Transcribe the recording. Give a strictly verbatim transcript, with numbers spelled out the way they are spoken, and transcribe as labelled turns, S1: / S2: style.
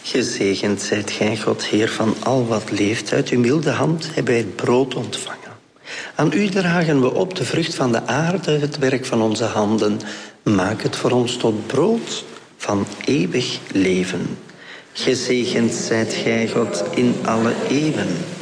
S1: Gezegend zijt gij, God, Heer van al wat leeft. Uit uw milde hand hebben wij het brood ontvangen. Aan u dragen we op de vrucht van de aarde, het werk van onze handen. Maak het voor ons tot brood van eeuwig leven. Gezegend zijt gij, God, in alle eeuwen.